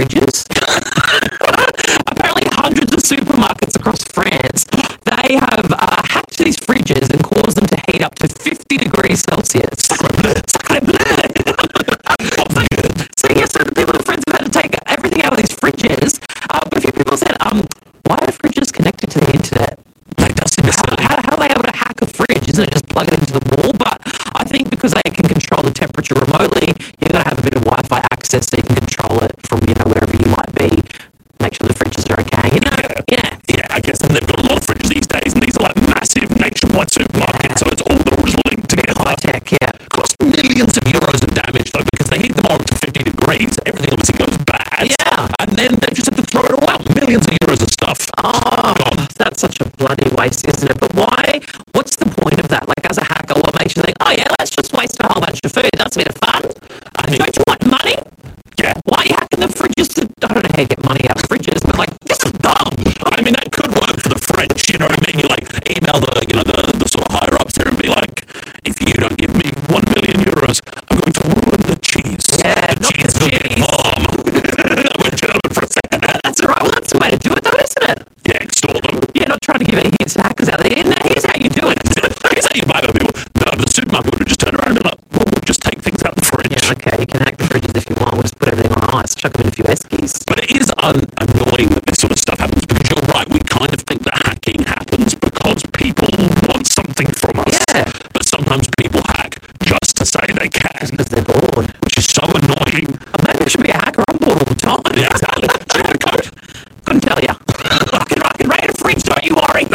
fridges. Apparently, hundreds of supermarkets across France, they have hacked these fridges and caused them to heat up to 50 degrees Celsius. So the people in France have had to take everything out of these fridges. But a few people said, why are fridges connected to the internet? Like, how are they able to hack a fridge? Isn't it just plug it into the wall? But I think because they can control the temperature remotely, you've got to have a bit of Wi-Fi access so you can control it from, wherever you might be. Make sure the fridges are okay. Yeah, I guess. And they've got a lot of fridges these days, and these are like massive nationwide supermarkets, so it's all they're always linked together. High tech, yeah. Cost millions of euros of damage, though, because they heat them up to 50 degrees. Everything obviously goes bad. Yeah. And then they just have to throw it all out. Millions of euros of stuff. Oh, gone. that's such a bloody waste, isn't it? But why? What's the point of that? Like, as a hacker, what makes you think, oh yeah, let's just waste a whole bunch of food. That's a bit of fun. Don't you want money? Yeah. Why are you hacking the fridges? I don't know how you get money out of fridges, but like, this is dumb. I mean, that could work for the French, you know what I mean? You like email the sort of higher ups there and be like, if you don't give me 1 million euros, I'm going to ruin the cheese. Yeah, the cheese will get bomb. I went German for a second. That's all right. Well, that's the way to do it, though, isn't it? Yeah, extort them. Yeah, not trying to give any hints to hackers out there. No, here's how you do it. Here's how you buy them people. No, the supermarket would just turn around and be like, well, we'll just take things out of the fridge. Yeah, okay, you can hack the fridges if you want. We'll just put everything on ice, chuck them in a few Eskies. But it is annoying that this sort of stuff happens, because you're right, we kind of think that hacking happens because people want something from us. Yeah. But sometimes people hack just to say they can. Because they're bored. Which is so annoying. Maybe there should be a hacker on board all the time. Yeah, exactly. Do you have a code? Couldn't tell you. I can raid a fridge, don't you worry.